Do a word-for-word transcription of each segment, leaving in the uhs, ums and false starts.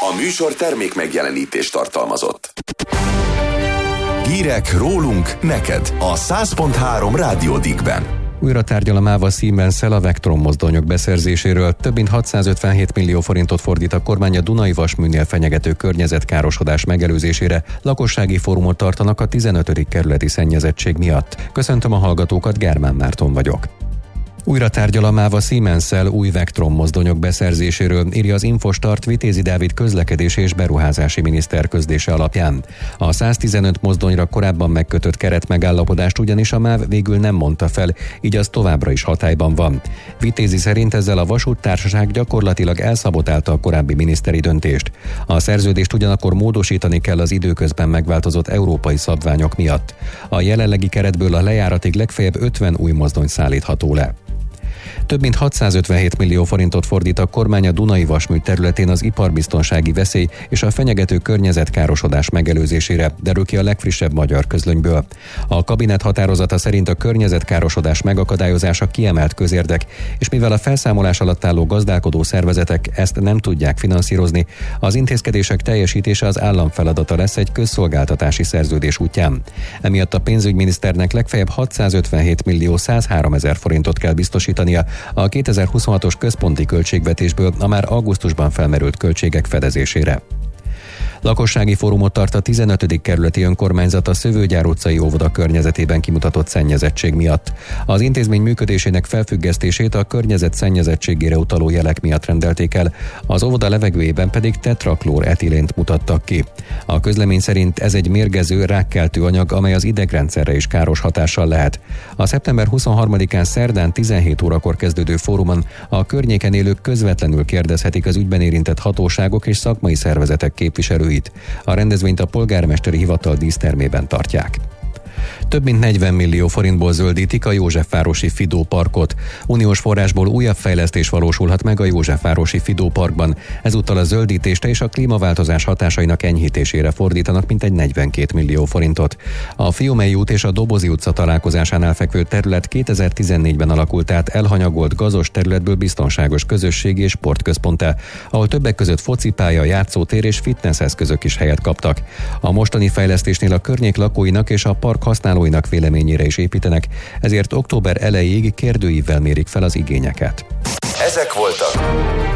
A műsor termék megjelenítést tartalmazott. Hírek rólunk neked a száz pont három Rádió Dickben. Újra tárgyal a MÁV a Siemens-szel a Vectron mozdonyok beszerzéséről. Több mint hatszázötvenhét millió forintot fordít a kormány a Dunai Vasműnél fenyegető környezetkárosodás megelőzésére. Lakossági fórumot tartanak a tizenötödik kerületi szennyezettség miatt. Köszöntöm a hallgatókat, Germán Márton vagyok. Újra tárgyal a MÁV a Siemens-szel új Vectron mozdonyok beszerzéséről, írja az Infostart Vitézi Dávid közlekedési és beruházási miniszter közlése alapján. A száztizenöt mozdonyra korábban megkötött keretmegállapodást ugyanis a MÁV végül nem mondta fel, így az továbbra is hatályban van. Vitézi szerint ezzel a vasúttársaság gyakorlatilag elszabotálta a korábbi miniszteri döntést. A szerződést ugyanakkor módosítani kell az időközben megváltozott európai szabványok miatt. A jelenlegi keretből a lejáratig legfeljebb ötven új mozdony szállítható le. Több mint hatszázötvenhét millió forintot fordít a kormány a Dunai Vasmű területén az iparbiztonsági veszély és a fenyegető környezetkárosodás megelőzésére, derül ki a legfrissebb magyar közlönyből. A kabinet határozata szerint a környezetkárosodás megakadályozása kiemelt közérdek, és mivel a felszámolás alatt álló gazdálkodó szervezetek ezt nem tudják finanszírozni, az intézkedések teljesítése az állam feladata lesz egy közszolgáltatási szerződés útján. Emiatt a pénzügyminiszternek legfeljebb hatszázötvenhét millió százháromezer forintot kell biztosítania a kétezer-huszonhatos központi költségvetésből a már augusztusban felmerült költségek fedezésére. Lakossági fórumot tart a tizenötödik kerületi önkormányzat a Szövőgyár utcai óvoda környezetében kimutatott szennyezettség miatt. Az intézmény működésének felfüggesztését a környezet szennyezettségére utaló jelek miatt rendelték el, az óvoda levegőjében pedig tetraklór etilént mutattak ki. A közlemény szerint ez egy mérgező, rákkeltő anyag, amely az idegrendszerre is káros hatással lehet. A szeptember huszonharmadikán szerdán tizenhét órakor kezdődő fórumon a környéken élők közvetlenül kérdezhetik az ügyben érintett hatóságok és szakmai szervezetek képviselőit. A rendezvényt a polgármesteri hivatal dísztermében tartják. Több mint negyven millió forintból zöldítik a Józsefvárosi Fidó parkot. Uniós forrásból újabb fejlesztés valósulhat meg a Józsefvárosi Fidó parkban. Ezúttal a zöldítésre és a klímaváltozás hatásainak enyhítésére fordítanak mintegy negyvenkét millió forintot. A Fiumei út és a Dobozi utca találkozásánál fekvő terület kétezer-tizennégyben alakult át elhanyagolt gazos területből biztonságos közösségi és sportközponttá, ahol többek között focipálya, játszótér és fitnesseszközök is helyet kaptak. A mostani fejlesztésnél a környék lakóinak és a park használóinak véleményére is építenek, ezért október elejéig kérdőívvel mérik fel az igényeket. Ezek voltak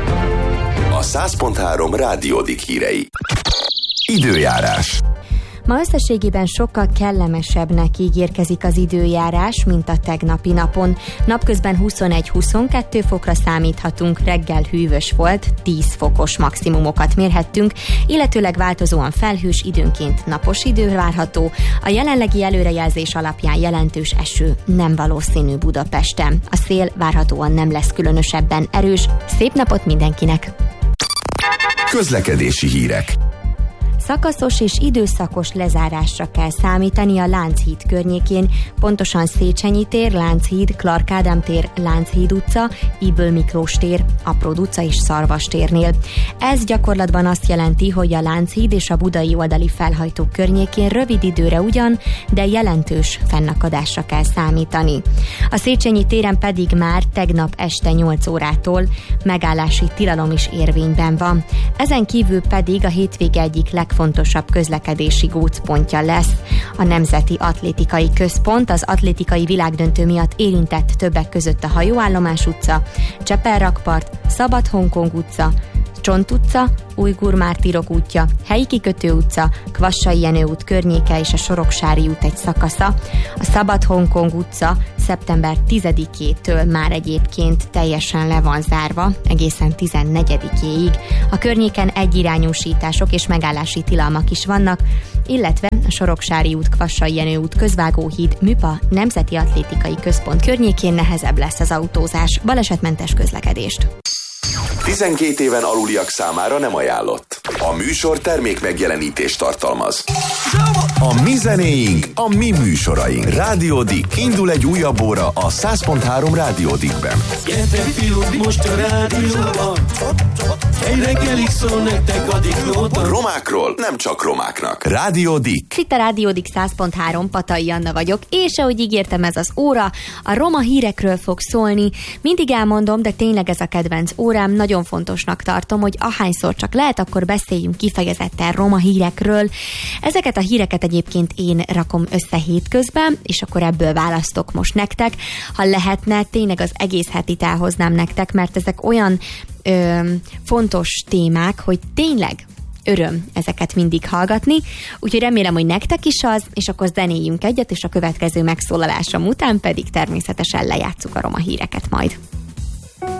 a száz pont három Rádió Dick hírei. Időjárás. Ma összességében sokkal kellemesebbnek ígérkezik az időjárás, mint a tegnapi napon. Napközben huszonegy-huszonkettő fokra számíthatunk, reggel hűvös volt, tíz fokos maximumokat mérhettünk, illetőleg változóan felhős, időnként napos idő várható. A jelenlegi előrejelzés alapján jelentős eső nem valószínű Budapesten. A szél várhatóan nem lesz különösebben erős. Szép napot mindenkinek! Közlekedési hírek. Szakaszos és időszakos lezárásra kell számítani a Lánchíd környékén, pontosan Széchenyi tér, Lánchíd, Clark Ádám tér, Lánchíd utca, Ybl Miklós tér, Apród utca és Szarvas térnél. Ez gyakorlatban azt jelenti, hogy a Lánchíd és a budai oldali felhajtó környékén rövid időre ugyan, de jelentős fennakadásra kell számítani. A Széchenyi téren pedig már tegnap este nyolc órától megállási tilalom is érvényben van. Ezen kívül pedig a hétvége egyik legfontosabb közlekedési gócpontja lesz a Nemzeti Atlétikai Központ. Az atlétikai világdöntő miatt érintett többek között a Hajóállomás utca, Csepel-rakpart, Szabad-Hongkong utca, Csont utca, Ujgur Mártírok útja, Helyi Kikötő utca, Kvassai Jenő út környéke és a Soroksári út egy szakasza. A Szabad-Hongkong utca szeptember tizedikétől már egyébként teljesen le van zárva, egészen tizennegyedikéig. A környéken egyirányúsítások és megállási tilalmak is vannak, illetve a Soroksári út, Kvassai Jenő út, Közvágóhíd, Műpa, Nemzeti Atlétikai Központ környékén nehezebb lesz az autózás. Balesetmentes közlekedést. tizenkét éven aluliak számára nem ajánlott. A műsor termék megjelenítést tartalmaz. A mi zenéink, a mi műsoraink. Rádió Dick. Indul egy újabb óra a száz pont három Rádió Dickben. Gyertek fiúk, most a rádióban. Egy reggelig szól nektek a Dickóban. Romákról nem csak romáknak. Rádió Dick. Itt a Rádió Dick száz pont három, Patai Anna vagyok, és ahogy ígértem, ez az óra a roma hírekről fog szólni. Mindig elmondom, de tényleg ez a kedvenc órám, nagyon fontosnak tartom, hogy ahányszor csak lehet, akkor beszéljünk beszéljünk kifejezetten roma hírekről. Ezeket a híreket egyébként én rakom össze hétközben, és akkor ebből választok most nektek. Ha lehetne, tényleg az egész hetit elhoznám nektek, mert ezek olyan ö, fontos témák, hogy tényleg öröm ezeket mindig hallgatni, úgyhogy remélem, hogy nektek is az, és akkor zenéljünk egyet, és a következő megszólalásom után pedig természetesen lejátsszuk a roma híreket majd.